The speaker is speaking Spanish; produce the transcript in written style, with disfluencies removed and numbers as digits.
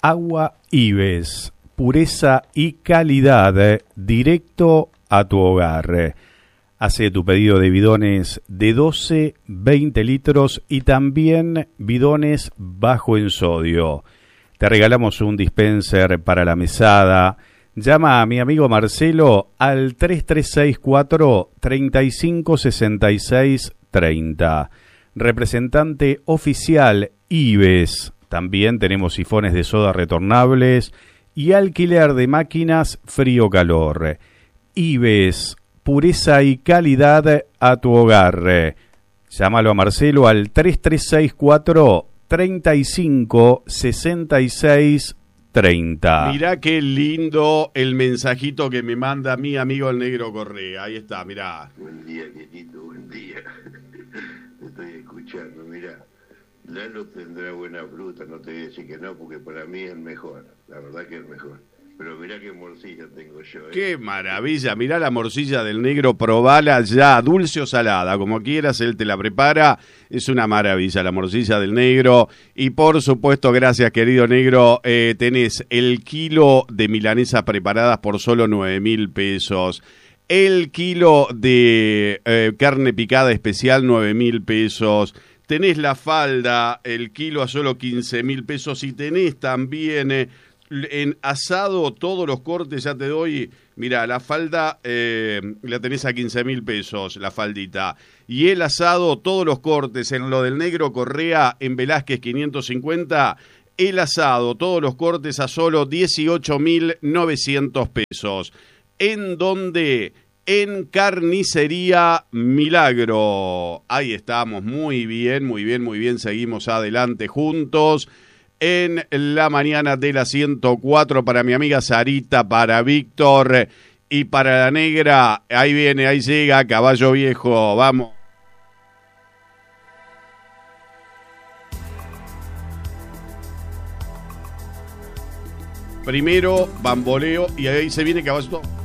Agua Ives, pureza y calidad directo a tu hogar. Hace tu pedido de bidones de 12, 20 litros y también bidones bajo en sodio. Te regalamos un dispenser para la mesada. Llama a mi amigo Marcelo al 3364 3566 30. Representante oficial Ives. También tenemos sifones de soda retornables y alquiler de máquinas frío-calor. Ives, pureza y calidad a tu hogar. Llámalo a Marcelo al 3364 35 66 30. Mirá qué lindo el mensajito que me manda mi amigo el Negro Correa. Ahí está, mirá. Buen día, Quetito, buen día. Te estoy escuchando, mirá. Lalo tendrá buena fruta, no te voy a decir que no, porque para mí es el mejor. La verdad que es el mejor. Pero mirá qué morcilla tengo yo. Qué maravilla, mirá la morcilla del Negro, probala ya, dulce o salada, como quieras, él te la prepara. Es una maravilla la morcilla del Negro. Y por supuesto, gracias querido Negro, tenés el kilo de milanesas preparadas por solo 9.000 pesos. El kilo de carne picada especial, 9.000 pesos. Tenés la falda, el kilo a solo 15.000 pesos. Y tenés también en asado todos los cortes, ya te doy. Mira, la falda la tenés a 15.000 pesos, la faldita. Y el asado, todos los cortes, en lo del Negro Correa, en Velázquez 550. El asado, todos los cortes a solo 18.900 pesos. ¿En dónde? En Carnicería Milagro. Ahí estamos, muy bien, muy bien, muy bien. Seguimos adelante juntos. En la mañana de la 104 para mi amiga Sarita, para Víctor y para la negra. Ahí viene, ahí llega, Caballo Viejo, vamos. Primero, bamboleo y ahí se viene Caballo.